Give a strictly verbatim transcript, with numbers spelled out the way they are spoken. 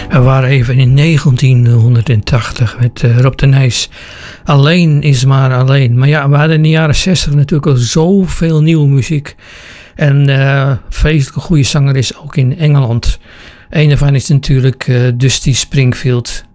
We waren even in negentienhonderdtachtig met uh, Rob de Nijs. Alleen is maar alleen. Maar ja, we hadden in de jaren zestig natuurlijk al zoveel nieuwe muziek. En uh, vreselijke goede zanger is ook in Engeland. Een daarvan is natuurlijk uh, Dusty Springfield.